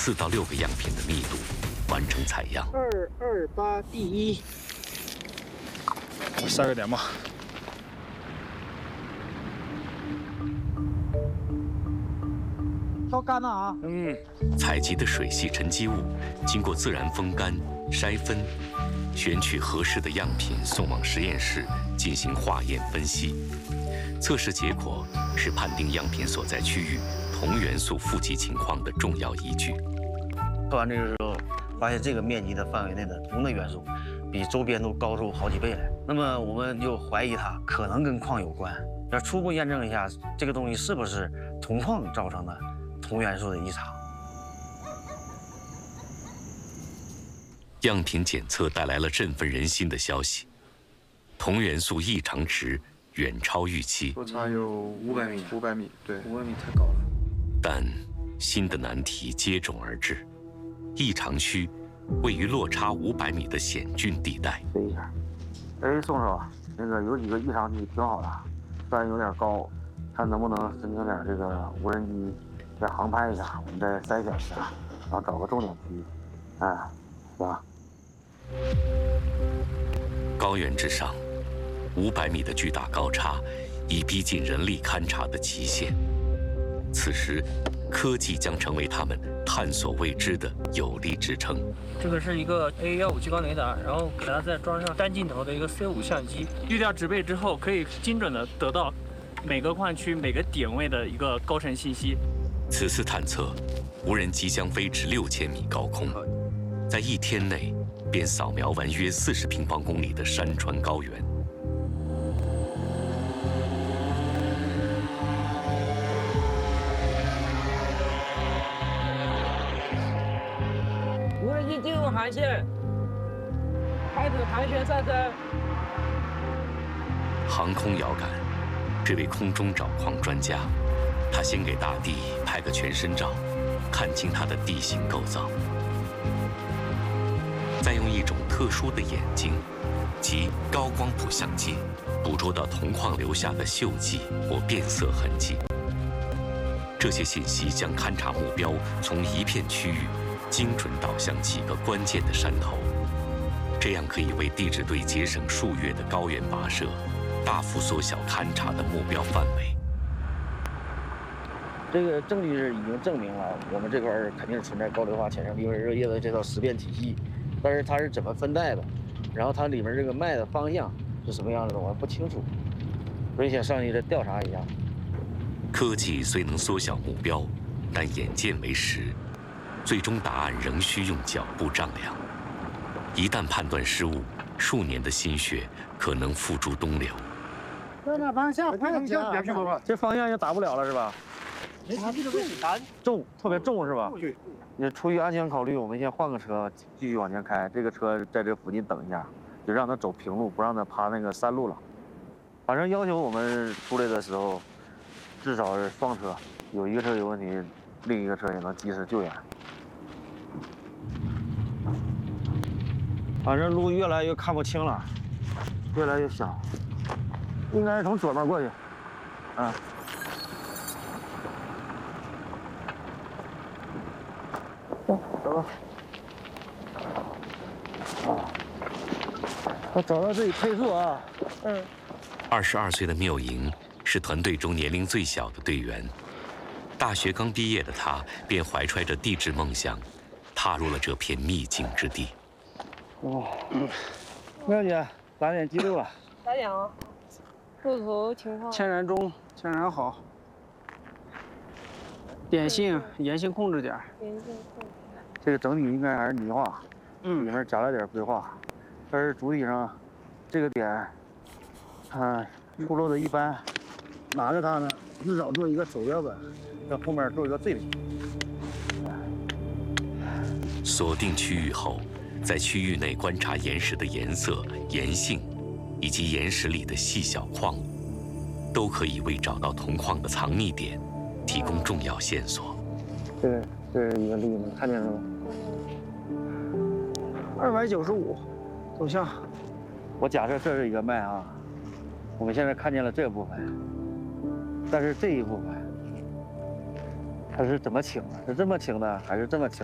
4到6个样品的密度，完成采样。 228第一， 我下个点吧。 挑干了啊！ 采集的水系沉积物经过自然风干、筛分，选取合适的样品送往实验室进行化验分析。测试结果是判定样品所在区域同元素富集情况的重要依据。 测完这个时候，发现这个面积的范围内的铜的元素比周边都高出好几倍来。那么我们就怀疑它可能跟矿有关，要初步验证一下这个东西是不是铜矿造成的铜元素的异常。 样品检测带来了振奋人心的消息，铜元素异常值远超预期， 落差有500米，500米，对 500米太高了。 但新的难题接踵而至。异常区位于落差500米的险峻地带。 飞一下，哎，宋师傅，那个有几个异常区挺好的，虽然有点高，看能不能申请点这个无人机再航拍一下，我们再筛选一下，然后找个重点区域，行吧？ 高原之上，500米的巨大高差已逼近人力勘察的极限。此时，科技将成为他们探索未知的有力支撑。 这个是一个 A15 激光雷达，然后给它再装上单镜头的一个 C5 相机，滤掉植被之后，可以精准的得到每个矿区每个点位的一个高程信息。 此次探测，无人机将飞至6000米高空，在1天内便扫描完约40平方公里的山川高原。 无人机进入航线，开始盘旋上升。 航空遥感，这位空中找矿专家，他先给大地拍个全身照，看清它的地形构造，再用一种特殊的眼睛，即高光谱相机，捕捉到铜矿留下的锈迹或变色痕迹。这些信息将勘察目标从一片区域精准导向几个关键的山头，这样可以为地质队节省数月的高原跋涉，大幅缩小勘察的目标范围。 这个证据是已经证明了，我们这块肯定存在高硫化浅层低温热液的这套识别体系，但是它是怎么分带的，然后它里面这个脉的方向是什么样子的，我不清楚，所以想上去再调查一下。 科技虽能缩小目标，但眼见为实，最终答案仍需用脚步丈量。一旦判断失误，数年的心血可能付诸东流。 这个方向快点， 这方向就打不了了是吧？重，特别重是吧？ 对。 也出于安全考虑，我们先换个车继续往前开。这个车在这附近等一下，就让它走平路，不让它爬那个山路了。反正要求我们出来的时候，至少是双车，有一个车有问题，另一个车也能及时救援。反正路越来越看不清了，越来越小，应该是从左边过去，走吧。我找到自己配速啊。 22岁的缪莹是团队中年龄最小的队员。大学刚毕业的他，便怀揣着地质梦想，踏入了这片秘境之地。 缪姐，打点记录啊。 咋讲啊？路途情况。 天然中，天然好。点性、盐性控制点。 这个整体应该还是泥化，里面加了点硅化，但是主体上这个点，出漏的一般，拿着它呢，至少做一个手标本，在后面做一个对比。 锁定区域后，在区域内观察岩石的颜色、岩性，以及岩石里的细小矿物，都可以为找到铜矿的藏匿点提供重要线索。 这是一个例子，看见了吗 295，走向。 我假设这是一个脉啊，我们现在看见了这部分，但是这一部分它是怎么请的？是这么请的，还是这么请？